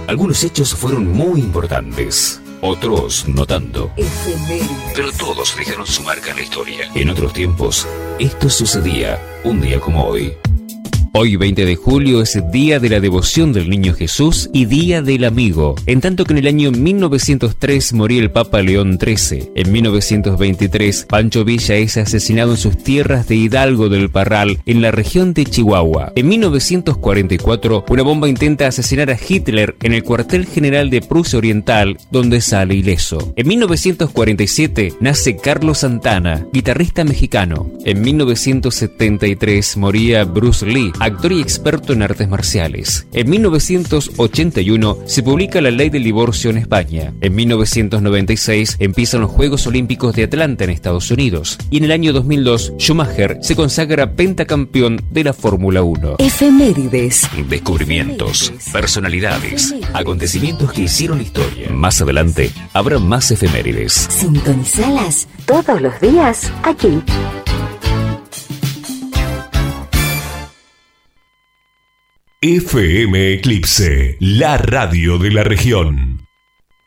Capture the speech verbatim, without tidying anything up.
Algunos hechos fueron muy importantes, otros no tanto. Pero todos dejaron su marca en la historia. En otros tiempos, esto sucedía un día como hoy. Hoy, veinte de julio, es Día de la Devoción del Niño Jesús y Día del Amigo, en tanto que en el año mil novecientos tres moría el Papa León trece. En mil novecientos veintitrés, Pancho Villa es asesinado en sus tierras de Hidalgo del Parral, en la región de Chihuahua. En mil novecientos cuarenta y cuatro, una bomba intenta asesinar a Hitler en el cuartel general de Prusia Oriental, donde sale ileso. En mil novecientos cuarenta y siete, nace Carlos Santana, guitarrista mexicano. En mil novecientos setenta y tres, moría Bruce Lee, actor y experto en artes marciales. En mil novecientos ochenta y uno se publica la ley del divorcio en España. En mil novecientos noventa y seis empiezan los Juegos Olímpicos de Atlanta en Estados Unidos. Y en el año dos mil dos, Schumacher se consagra pentacampeón de la Fórmula uno. Efemérides. Descubrimientos, personalidades, acontecimientos que hicieron historia. Más adelante habrá más efemérides. Sintonizalas todos los días aquí. F M Eclipse, la radio de la región.